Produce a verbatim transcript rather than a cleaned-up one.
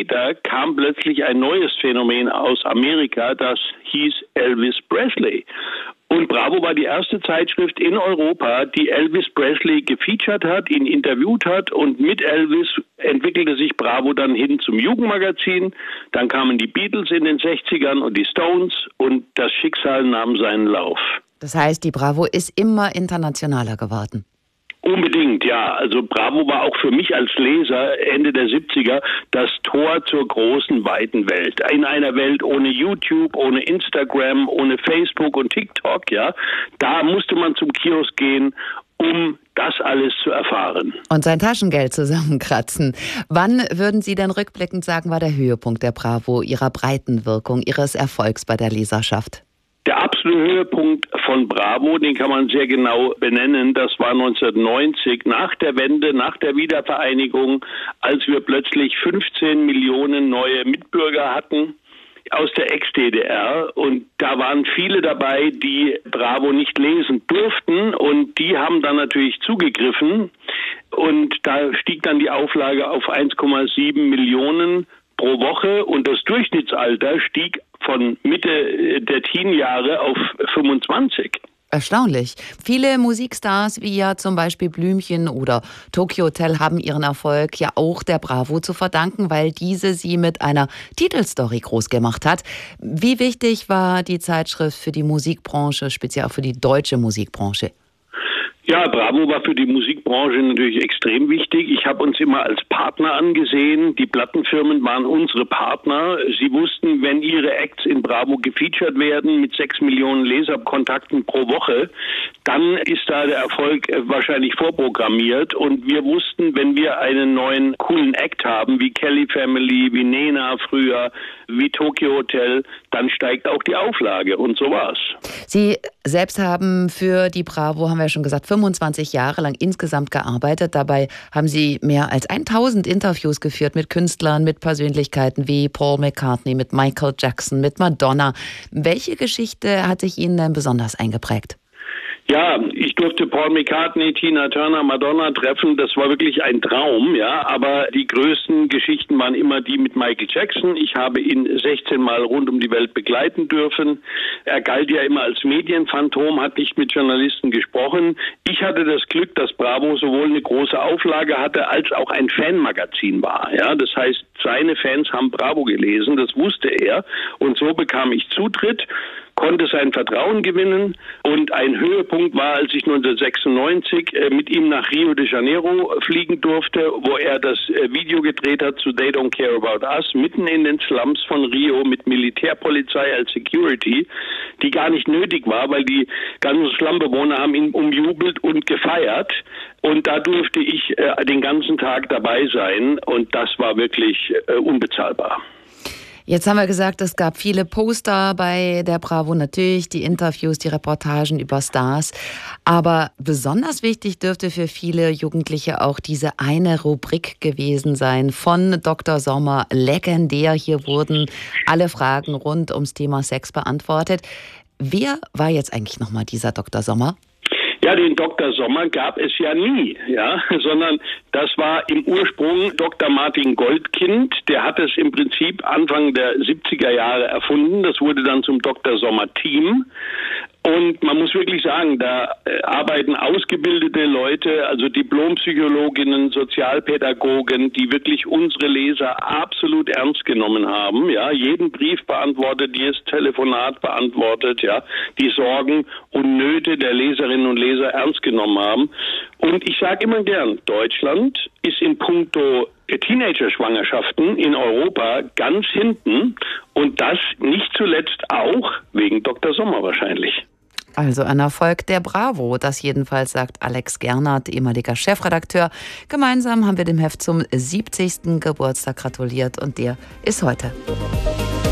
später kam plötzlich ein neues Phänomen aus Amerika, das hieß Elvis Presley. Und Bravo war die erste Zeitschrift in Europa, die Elvis Presley gefeatured hat, ihn interviewt hat, und mit Elvis entwickelte sich Bravo dann hin zum Jugendmagazin. Dann kamen die Beatles in den sechzigern und die Stones, und das Schicksal nahm seinen Lauf. Das heißt, die Bravo ist immer internationaler geworden. Unbedingt, ja. Also Bravo war auch für mich als Leser Ende der siebziger das Tor zur großen, weiten Welt. In einer Welt ohne YouTube, ohne Instagram, ohne Facebook und TikTok, ja. Da musste man zum Kiosk gehen, um das alles zu erfahren. Und sein Taschengeld zusammenkratzen. Wann würden Sie denn rückblickend sagen, war der Höhepunkt der Bravo, Ihrer Breitenwirkung, Ihres Erfolgs bei der Leserschaft? Der absolute Höhepunkt von Bravo, den kann man sehr genau benennen, das war neunzehnhundertneunzig, nach der Wende, nach der Wiedervereinigung, als wir plötzlich fünfzehn Millionen neue Mitbürger hatten aus der Ex-D D R, und da waren viele dabei, die Bravo nicht lesen durften, und die haben dann natürlich zugegriffen, und da stieg dann die Auflage auf eins Komma sieben Millionen pro Woche, und das Durchschnittsalter stieg von Mitte der Teenjahre auf fünfundzwanzig. Erstaunlich. Viele Musikstars wie ja zum Beispiel Blümchen oder Tokyo Hotel haben ihren Erfolg ja auch der Bravo zu verdanken, weil diese sie mit einer Titelstory groß gemacht hat. Wie wichtig war die Zeitschrift für die Musikbranche, speziell auch für die deutsche Musikbranche? Ja, Bravo war für die Musikbranche natürlich extrem wichtig. Ich habe uns immer als Partner angesehen. Die Plattenfirmen waren unsere Partner. Sie wussten, wenn ihre Acts in Bravo gefeatured werden mit sechs Millionen Leserkontakten pro Woche, dann ist da der Erfolg wahrscheinlich vorprogrammiert. Und wir wussten, wenn wir einen neuen coolen Act haben, wie Kelly Family, wie Nena früher, wie Tokyo Hotel, dann steigt auch die Auflage. Und so war's. Sie selbst haben für die Bravo, haben wir ja schon gesagt, fünfundzwanzig Jahre lang insgesamt gearbeitet. Dabei haben Sie mehr als tausend Interviews geführt mit Künstlern, mit Persönlichkeiten wie Paul McCartney, mit Michael Jackson, mit Madonna. Welche Geschichte hat sich Ihnen denn besonders eingeprägt? Ja, ich durfte Paul McCartney, Tina Turner, Madonna treffen. Das war wirklich ein Traum, ja. Aber die größten Geschichten waren immer die mit Michael Jackson. Ich habe ihn sechzehn Mal rund um die Welt begleiten dürfen. Er galt ja immer als Medienphantom, hat nicht mit Journalisten gesprochen. Ich hatte das Glück, dass Bravo sowohl eine große Auflage hatte, als auch ein Fanmagazin war, ja. Das heißt, seine Fans haben Bravo gelesen, das wusste er. Und so bekam ich Zutritt, konnte sein Vertrauen gewinnen, und ein Höhepunkt war, als ich neunzehnhundertsechsundneunzig mit ihm nach Rio de Janeiro fliegen durfte, wo er das Video gedreht hat zu They Don't Care About Us, mitten in den Slums von Rio mit Militärpolizei als Security, die gar nicht nötig war, weil die ganzen Slumbewohner haben ihn umjubelt und gefeiert, und da durfte ich den ganzen Tag dabei sein, und das war wirklich unbezahlbar. Jetzt haben wir gesagt, es gab viele Poster bei der Bravo, natürlich die Interviews, die Reportagen über Stars. Aber besonders wichtig dürfte für viele Jugendliche auch diese eine Rubrik gewesen sein von Doktor Sommer, legendär. Hier wurden alle Fragen rund ums Thema Sex beantwortet. Wer war jetzt eigentlich nochmal dieser Doktor Sommer? Ja, den Doktor Sommer gab es ja nie, ja, sondern das war im Ursprung Doktor Martin Goldkind. Der hat es im Prinzip Anfang der siebziger Jahre erfunden. Das wurde dann zum Doktor Sommer Team. Und man muss wirklich sagen, da arbeiten ausgebildete Leute, also Diplompsychologinnen, Sozialpädagogen, die wirklich unsere Leser absolut ernst genommen haben. Ja, jeden Brief beantwortet, jedes Telefonat beantwortet, ja, die Sorgen und Nöte der Leserinnen und Leser ernst genommen haben. Und ich sage immer gern, Deutschland ist in puncto Teenager-Schwangerschaften in Europa ganz hinten, und das nicht zuletzt auch wegen Doktor Sommer wahrscheinlich. Also ein Erfolg der Bravo, das jedenfalls sagt Alex Gernert, ehemaliger Chefredakteur. Gemeinsam haben wir dem Heft zum siebzigsten Geburtstag gratuliert, und der ist heute.